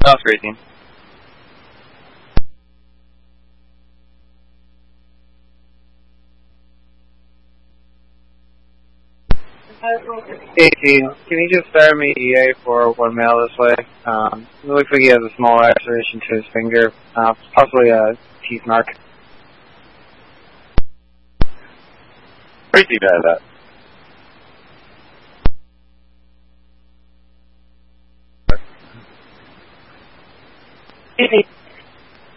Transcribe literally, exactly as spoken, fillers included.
Sounds great, team. Hey, team, can you just fire me E A for one mail this way? Um, it looks like he has a small laceration to his finger, uh, possibly a teeth mark. Pretty bad at that.